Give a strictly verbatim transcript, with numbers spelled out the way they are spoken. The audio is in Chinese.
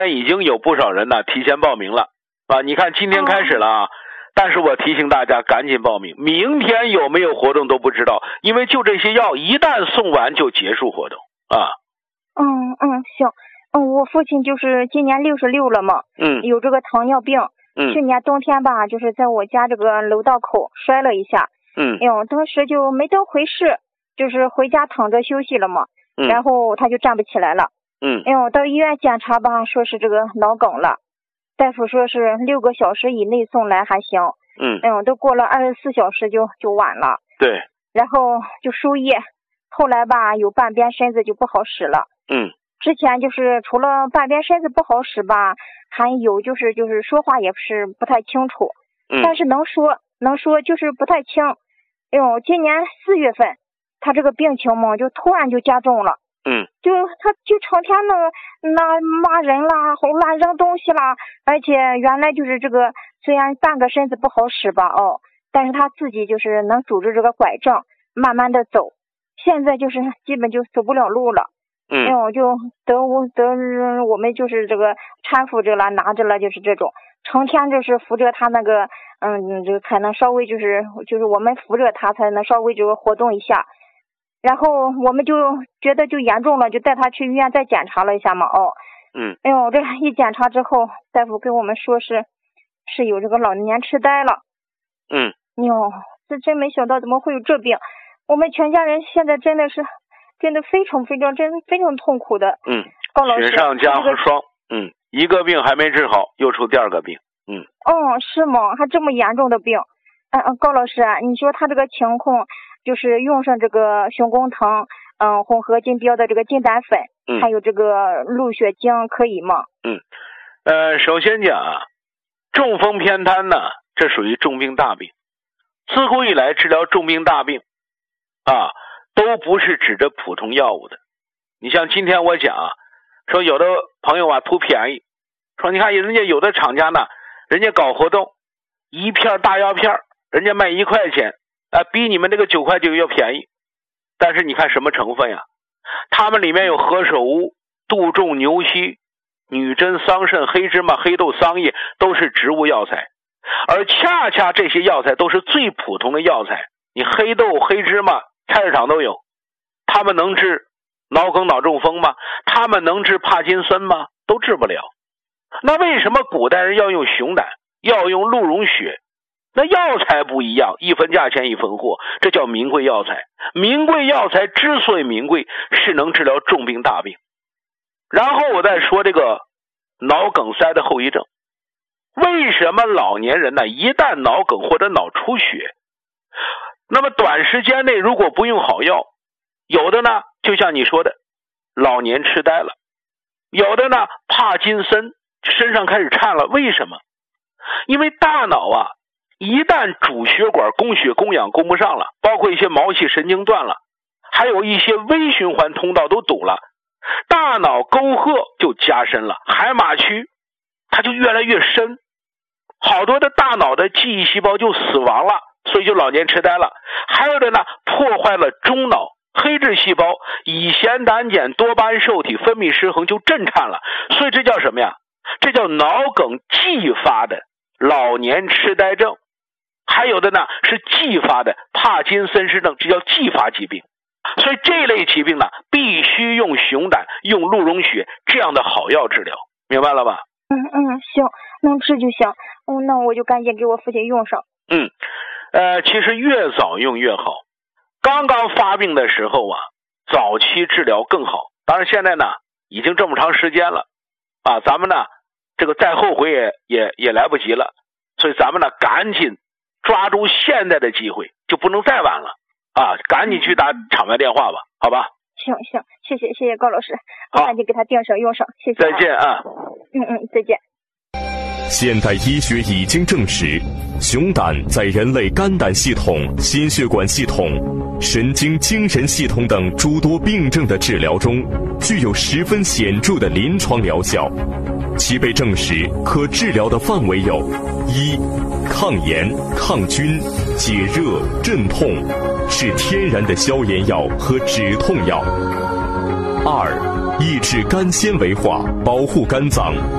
已经有不少人呢提前报名了啊！你看今天开始了啊，但是我提醒大家赶紧报名，明天有没有活动都不知道，因为就这些药一旦送完就结束活动啊。 嗯嗯，行，嗯，我父亲就是今年六十六了嘛， 嗯， 有这个糖尿病， 嗯， 去年冬天吧，就是在我家这个楼道口摔了一下， 嗯， 哎呦，当时就没当回事，就是回家躺着休息了嘛， 嗯， 然后他就站不起来了。 嗯， 哎呦，到医院检查吧，说是这个脑梗了，大夫说是六个小时以内送来还行。 嗯， 哎呦，都过了二十四小时就就晚了。 对。 然后就输液，后来吧，有半边身子就不好使了。 嗯。 之前就是除了半边身子不好使吧，还有就是就是说话也是不太清楚。 嗯。 但是能说能说就是不太清。哎呦，今年四月份，他这个病情嘛，就突然就加重了。 嗯， 就他就成天那个那骂人啦，后乱扔东西啦，而且原来就是这个虽然半个身子不好使吧哦，但是他自己就是能拄着这个拐杖慢慢的走，现在就是基本就走不了路了。 嗯， 哎呦，就得我得我们就是这个搀扶着了，拿着了，就是这种成天就是扶着他那个嗯，就才能稍微就是就是我们扶着他才能稍微这个活动一下。然后我们就觉得就严重了，就带他去医院再检查了一下嘛，哦， 嗯， 哎呦，这一检查之后，大夫跟我们说是是有这个老年痴呆了。 嗯， 哟，这真没想到怎么会有这病，我们全家人现在真的是真的非常非常真的非常痛苦的。 嗯， 高老师， 雪上加霜，嗯，一个病还没治好，又出第二个病，嗯。 哦，是吗？还这么严重的病？嗯嗯，高老师啊，你说他这个情况。就是用上这个熊工藤，嗯，混合金标的这个金丹粉， 嗯， 还有这个鹿血精，可以吗？ 嗯，呃，首先讲啊，中风偏瘫呢，这属于重病大病。自古以来治疗重病大病，啊，都不是指着普通药物的。你像今天我讲啊，说有的朋友啊图便宜，说你看人家有的厂家呢，人家搞活动，一片大药片，人家卖一块钱。啊，比你们这个九块九要便宜，但是你看什么成分呀？它们里面有何首乌、杜仲、牛膝、女贞、桑葚、黑芝麻、黑豆、桑叶，都是植物药材。而恰恰这些药材都是最普通的药材，你黑豆、黑芝麻菜市场都有。它们能治脑梗、脑中风吗？它们能治帕金森吗？都治不了。那为什么古代人要用熊胆，要用鹿茸血？那药材不一样，一分价钱一分货，这叫名贵药材。名贵药材之所以名贵，是能治疗重病大病。然后我再说这个脑梗塞的后遗症。为什么老年人呢，一旦脑梗或者脑出血，那么短时间内如果不用好药，有的呢就像你说的老年痴呆了，有的呢帕金森，身上开始颤了。为什么？因为大脑啊一旦主血管供血供氧供不上了，包括一些毛细神经断了，还有一些微循环通道都堵了，大脑沟壑就加深了，海马区它就越来越深，好多的大脑的记忆细胞就死亡了，所以就老年痴呆了。还有的呢，破坏了中脑黑质细胞，乙酰胆碱多巴胺受体分泌失衡就震颤了，所以这叫什么呀？这叫脑梗继发的老年痴呆症。还有的呢是继发的帕金森氏症，这叫继发疾病。所以这类疾病呢，必须用熊胆、用鹿茸血这样的好药治疗，明白了吧？ 嗯嗯，行，能治就行。嗯，那我就赶紧给我父亲用上。 嗯，呃，其实越早用越好。刚刚发病的时候啊，早期治疗更好。当然现在呢，已经这么长时间了啊，咱们呢这个再后悔也也也来不及了。所以咱们呢，赶紧抓住现在的机会，就不能再晚了啊！赶紧去打场外电话吧，好吧？ 行行，谢谢谢谢高老师，我赶紧给他订上用上，谢谢。 再见啊！ 嗯嗯，再见。 现代医学已经证实，熊胆在人类肝胆系统、心血管系统、神经精神系统等诸多病症的治疗中，具有十分显著的临床疗效。其被证实可治疗的范围有：一、抗炎、抗菌、解热、镇痛，是天然的消炎药和止痛药；二、抑制肝纤维化，保护肝脏。